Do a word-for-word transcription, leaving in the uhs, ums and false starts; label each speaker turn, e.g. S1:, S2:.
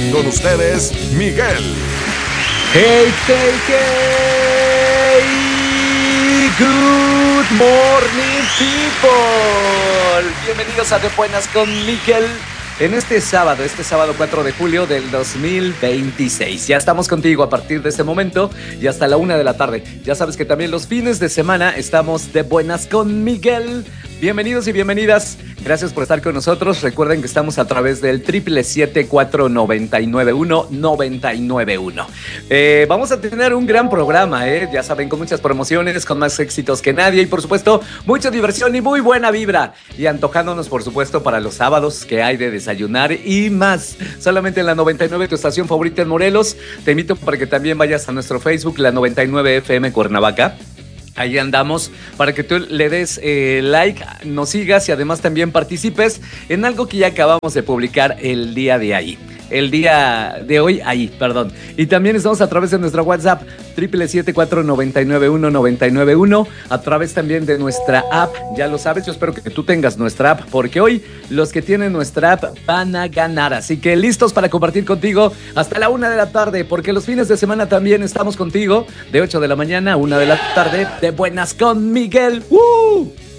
S1: Con ustedes, Miguel.
S2: Hey, hey, hey, good morning people. Bienvenidos a De Buenas con Miguel. En este sábado, este sábado cuatro de julio del dos mil veintiséis. Ya estamos contigo a partir de este momento y hasta la una de la tarde. Ya sabes que también los fines de semana estamos de buenas con Miguel. Bienvenidos y bienvenidas. Gracias por estar con nosotros. Recuerden que estamos a través del siete siete siete, cuatro nueve nueve uno, nueve nueve uno. Eh, vamos a tener un gran programa, ¿eh? Ya saben, con muchas promociones, con más éxitos que nadie y, por supuesto, mucha diversión y muy buena vibra. Y antojándonos, por supuesto, para los sábados que hay de desayunar y más. Solamente en la noventa y nueve, tu estación favorita en Morelos. Te invito para que también vayas a nuestro Facebook, la noventa y nueve F M Cuernavaca. Ahí andamos para que tú le des eh, like, nos sigas y además también participes en algo que ya acabamos de publicar el día de ahí. El día de hoy, ahí, perdón. Y también estamos a través de nuestra WhatsApp, siete siete siete, cuatro nueve nueve uno, nueve nueve uno. A través también de nuestra app, ya lo sabes, yo espero que tú tengas nuestra app, porque hoy los que tienen nuestra app van a ganar. Así que listos para compartir contigo hasta la una de la tarde, porque los fines de semana también estamos contigo, de ocho de la mañana a una de la tarde, de buenas con Miguel. ¡Uh!